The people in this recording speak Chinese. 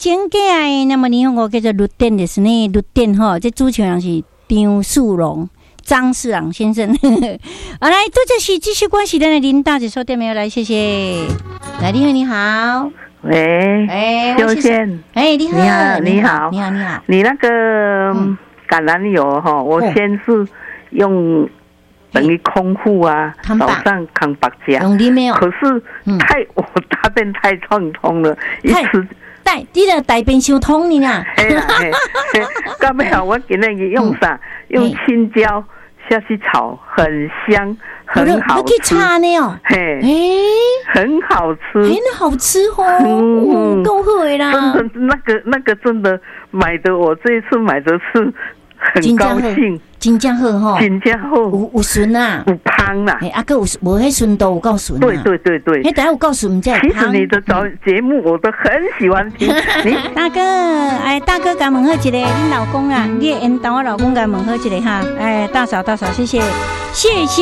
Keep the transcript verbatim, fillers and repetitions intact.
先给哎，那么日本語叫做綠電ですね，綠電哈，这主持人是張樹榮。张世朗先生，好来，多谢是继续关系的林大姐收电没有来，谢谢。来，你好，你好， 喂，哎，秀贤， 哎，你好， 你好，你好， 你好，你好， 你那个橄榄油哈，我先是用等于空腹啊，早上扛白加，可是太我大便太畅通了，一吃。 大，你的大便伤通你啦。 嘿啦嘿，到尾啊，我今日用啥？用青椒下去炒，很香，很好吃。 你去炒呢哦？ 嘿，很好吃， 很好吃哦，嗯，够好的啦。 真的，那个那个真的买的，我这一次买的是很高兴。 真正好吼， 真正好， 有有顺啊， 有香啦， 啊个有无迄顺度有够顺啊， 对对对对， 迄等下有够顺才其实你的早节目我都很喜欢听。你大哥，哎，大哥，甲问好一个，恁老公啊，你缘投我老公甲问好一个哈，哎，大嫂大嫂，谢谢，谢谢。